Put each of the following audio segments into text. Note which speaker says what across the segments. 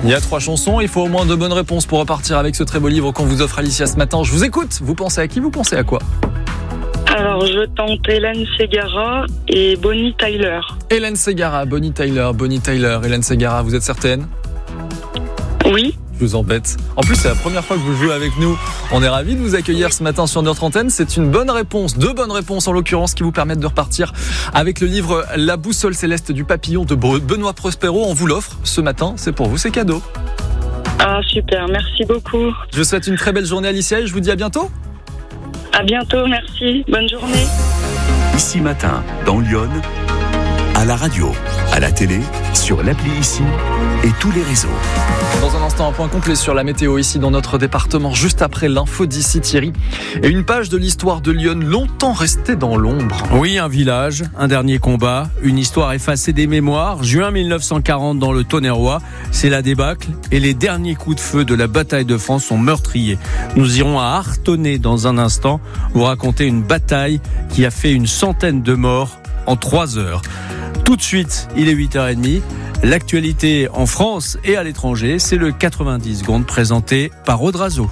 Speaker 1: Il y a 3 chansons, il faut au moins 2 bonnes réponses pour repartir avec ce très beau livre qu'on vous offre Alicia ce matin. Je vous écoute, vous pensez à qui, vous pensez à quoi?
Speaker 2: Alors, je tente Hélène Ségara et Bonnie Tyler.
Speaker 1: Hélène Ségara, Bonnie Tyler. Hélène Ségara, vous êtes certaine?
Speaker 2: Oui.
Speaker 1: Je vous embête. En plus, c'est la première fois que vous jouez avec nous. On est ravis de vous accueillir ce matin sur notre antenne. C'est une bonne réponse, 2 bonnes réponses en l'occurrence, qui vous permettent de repartir avec le livre La boussole céleste du papillon de Benoît Prospero. On vous l'offre ce matin, c'est pour vous, c'est cadeau.
Speaker 2: Ah, super, merci beaucoup.
Speaker 1: Je vous souhaite une très belle journée, Alicia, et je vous dis à bientôt.
Speaker 2: À bientôt, merci. Bonne journée.
Speaker 3: Ici Matin, dans Lyon, à la radio, à la télé, sur l'appli Ici et tous les réseaux.
Speaker 1: Dans un instant, un point complet sur la météo ici dans notre département, juste après l'info d'ici Thierry. Et une page de l'histoire de Lyon longtemps restée dans l'ombre.
Speaker 4: Oui, un village, un dernier combat, une histoire effacée des mémoires. Juin 1940 dans le Tonnerrois, c'est la débâcle et les derniers coups de feu de la bataille de France sont meurtriers. Nous irons à Artonnay dans un instant, vous raconter une bataille qui a fait une centaine de morts en 3 heures. Tout de suite, il est 8h30. L'actualité en France et à l'étranger, c'est le 90 secondes présenté par Audrazo.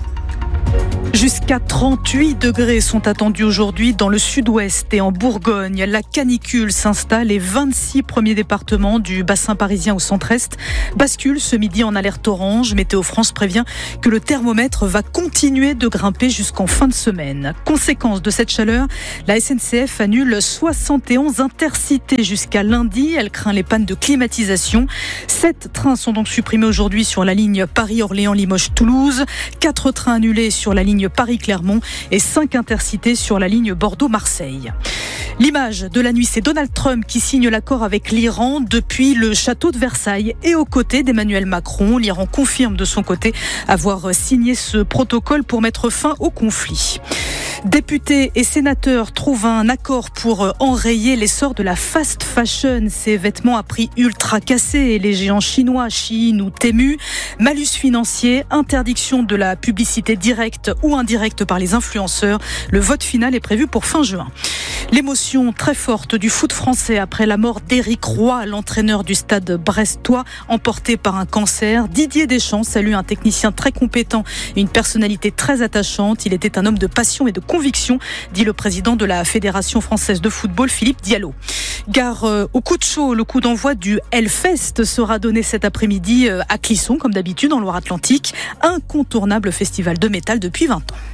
Speaker 5: Jusqu'à 38 degrés sont attendus aujourd'hui dans le sud-ouest et en Bourgogne. La canicule s'installe et 26 premiers départements du bassin parisien au centre-est basculent ce midi en alerte orange. Météo France prévient que le thermomètre va continuer de grimper jusqu'en fin de semaine. Conséquence de cette chaleur, la SNCF annule 71 intercités jusqu'à lundi. Elle craint les pannes de climatisation. 7 trains sont donc supprimés aujourd'hui sur la ligne Paris-Orléans-Limoges-Toulouse. 4 trains annulés sur la ligne Paris-Clermont et 5 intercités sur la ligne Bordeaux-Marseille. L'image de la nuit, c'est Donald Trump qui signe l'accord avec l'Iran depuis le château de Versailles et aux côtés d'Emmanuel Macron. L'Iran confirme de son côté avoir signé ce protocole pour mettre fin au conflit. Députés et sénateurs trouvent un accord pour enrayer l'essor de la fast fashion. Ces vêtements à prix ultra cassés, les géants chinois, Shein ou Temu. Malus financier, interdiction de la publicité directe ou indirecte par les influenceurs. Le vote final est prévu pour fin juin. L'émotion très forte du foot français après la mort d'Éric Roy, l'entraîneur du stade brestois, emporté par un cancer. Didier Deschamps salue un technicien très compétent et une personnalité très attachante. Il était un homme de passion et de conviction, dit le président de la Fédération française de football, Philippe Diallo. Gare au coup de chaud, le coup d'envoi du Hellfest sera donné cet après-midi à Clisson, comme d'habitude, en Loire-Atlantique. Incontournable festival de métal depuis 20 ans.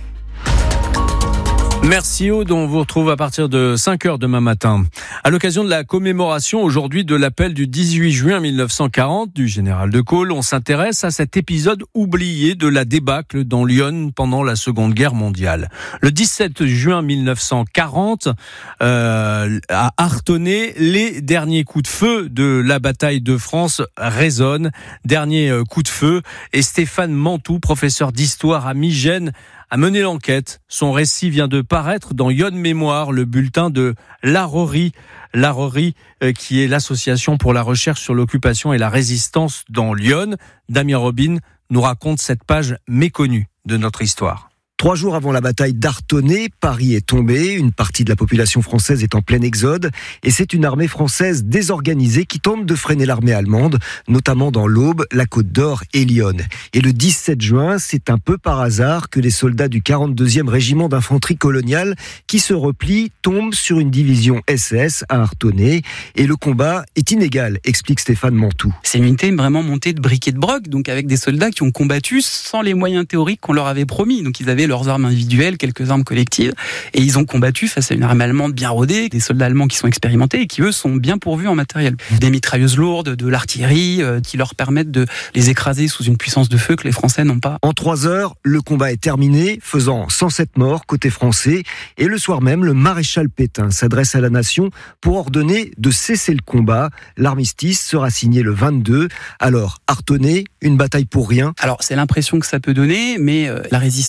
Speaker 4: Merci Aude, on vous retrouve à partir de 5h demain matin. À l'occasion de la commémoration aujourd'hui de l'appel du 18 juin 1940 du général de Gaulle, on s'intéresse à cet épisode oublié de la débâcle dans Lyon pendant la Seconde Guerre mondiale. Le 17 juin 1940, à Artonnay, les derniers coups de feu de la bataille de France résonnent. Dernier coup de feu, et Stéphane Mantoux, professeur d'histoire à Migène, a mené l'enquête. Son récit vient de paraître dans Lyon Mémoire, le bulletin de l'Arerie, qui est l'association pour la recherche sur l'occupation et la résistance dans Lyon. Damien Robin nous raconte cette page méconnue de notre histoire.
Speaker 6: 3 jours avant la bataille d'Artonnay, Paris est tombé, une partie de la population française est en plein exode, et c'est une armée française désorganisée qui tente de freiner l'armée allemande, notamment dans l'Aube, la Côte d'Or et Lyon. Et le 17 juin, c'est un peu par hasard que les soldats du 42e régiment d'infanterie coloniale qui se replient tombent sur une division SS à Artonnay, et le combat est inégal, explique Stéphane Mantoux.
Speaker 7: C'est une unité vraiment montée de briques et de broc, donc avec des soldats qui ont combattu sans les moyens théoriques qu'on leur avait promis. Donc ils avaient leurs armes individuelles, quelques armes collectives, et ils ont combattu face à une armée allemande bien rodée, des soldats allemands qui sont expérimentés et qui eux sont bien pourvus en matériel. Des mitrailleuses lourdes, de l'artillerie qui leur permettent de les écraser sous une puissance de feu que les Français n'ont pas.
Speaker 6: En 3 heures, le combat est terminé, faisant 107 morts côté français, et le soir même, le maréchal Pétain s'adresse à la nation pour ordonner de cesser le combat. L'armistice sera signé le 22. Alors, Artonnay, une bataille pour rien.
Speaker 7: Alors, c'est l'impression que ça peut donner, mais la résistance qui va être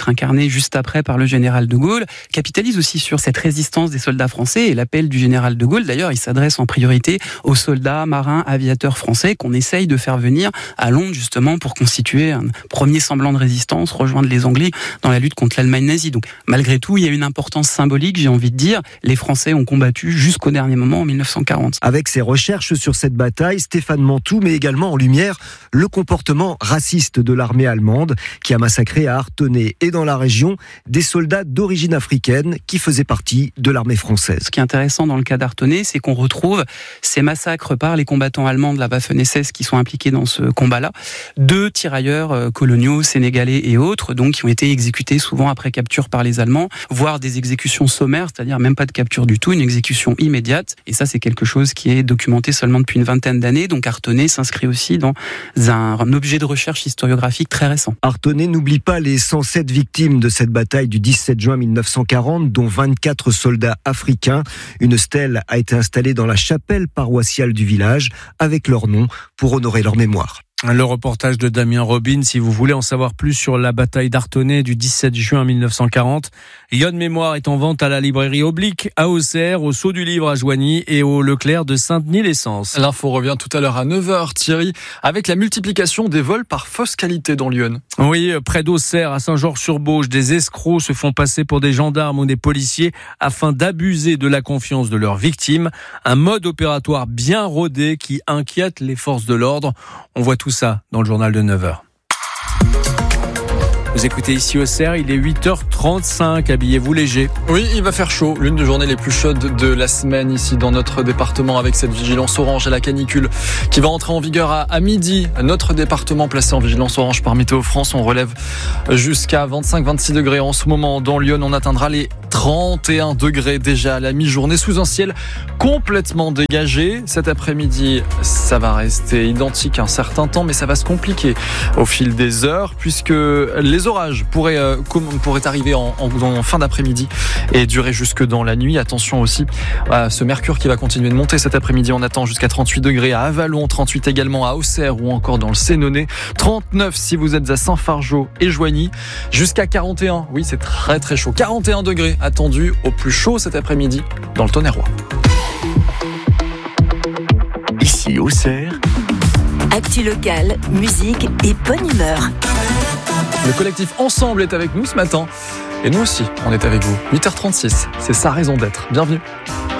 Speaker 7: être incarné juste après par le général de Gaulle, capitalise aussi sur cette résistance des soldats français et l'appel du général de Gaulle. D'ailleurs, il s'adresse en priorité aux soldats, marins, aviateurs français qu'on essaye de faire venir à Londres justement pour constituer un premier semblant de résistance, rejoindre les Anglais dans la lutte contre l'Allemagne nazie. Donc malgré tout, il y a une importance symbolique, j'ai envie de dire. Les Français ont combattu jusqu'au dernier moment en 1940.
Speaker 6: Avec ses recherches sur cette bataille, Stéphane Mantoux met également en lumière le comportement raciste de l'armée allemande qui a massacré à Artenay et dans la région des soldats d'origine africaine qui faisaient partie de l'armée française.
Speaker 7: Ce qui est intéressant dans le cas d'Artenay, c'est qu'on retrouve ces massacres par les combattants allemands de la Waffen-SS qui sont impliqués dans ce combat-là, de tirailleurs coloniaux, sénégalais et autres, donc qui ont été exécutés souvent après capture par les Allemands, voire des exécutions sommaires, c'est-à-dire même pas de capture du tout, une exécution immédiate. Et ça, c'est quelque chose qui est documenté seulement depuis une vingtaine d'années. Donc Artenay s'inscrit aussi dans un objet de recherche historiographique très récent.
Speaker 6: Artenay n'oublie pas les 107 victimes de cette bataille du 17 juin 1940, dont 24 soldats africains. Une stèle a été installée dans la chapelle paroissiale du village avec leur nom pour honorer leur mémoire.
Speaker 4: Le reportage de Damien Robin, si vous voulez en savoir plus sur la bataille d'Artenay du 17 juin 1940. Lyon Mémoire est en vente à la librairie Oblique, à Auxerre, au Sceau du Livre à Joigny et au Leclerc de Saint-Denis-les-Censes.
Speaker 1: L'info revient tout à l'heure à 9h, Thierry, avec la multiplication des vols par fausse qualité dans Lyon.
Speaker 4: Oui, près d'Auxerre, à Saint-Georges-sur-Bauge, des escrocs se font passer pour des gendarmes ou des policiers afin d'abuser de la confiance de leurs victimes. Un mode opératoire bien rodé qui inquiète les forces de l'ordre. On voit tout ça dans le journal de 9h. Vous écoutez ici Auxerre, il est 8h35, habillez-vous léger.
Speaker 1: Oui, il va faire chaud, l'une des journées les plus chaudes de la semaine ici dans notre département avec cette vigilance orange à la canicule qui va entrer en vigueur à midi. Notre département placé en vigilance orange par Météo France, on relève jusqu'à 25-26 degrés. En ce moment dans Lyon, on atteindra les 31 degrés déjà à la mi-journée sous un ciel complètement dégagé. Cet après-midi, ça va rester identique un certain temps, mais ça va se compliquer au fil des heures puisque les orages pourraient arriver en fin d'après-midi et durer jusque dans la nuit. Attention aussi à ce mercure qui va continuer de monter cet après-midi. On attend jusqu'à 38 degrés à Avallon, 38 également à Auxerre ou encore dans le Sénonais, 39 si vous êtes à Saint-Fargeau et Joigny, jusqu'à 41. Oui, c'est très très chaud. 41 degrés attendus au plus chaud cet après-midi dans le Tonnerrois.
Speaker 3: Ici Auxerre.
Speaker 8: Actu locale, musique et bonne humeur.
Speaker 1: Le collectif Ensemble est avec nous ce matin. Et nous aussi, on est avec vous. 8h36, c'est sa raison d'être. Bienvenue.